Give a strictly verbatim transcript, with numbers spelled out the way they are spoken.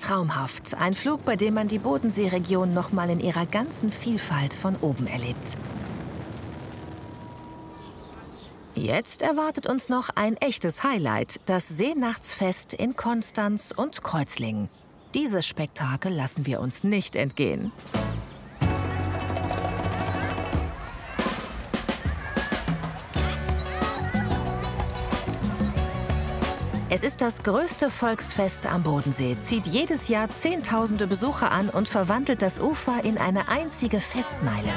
traumhaft. Ein Flug, bei dem man die Bodenseeregion noch mal in ihrer ganzen Vielfalt von oben erlebt. Jetzt erwartet uns noch ein echtes Highlight, das Seenachtsfest in Konstanz und Kreuzlingen. Dieses Spektakel lassen wir uns nicht entgehen. Es ist das größte Volksfest am Bodensee, zieht jedes Jahr Zehntausende Besucher an und verwandelt das Ufer in eine einzige Festmeile.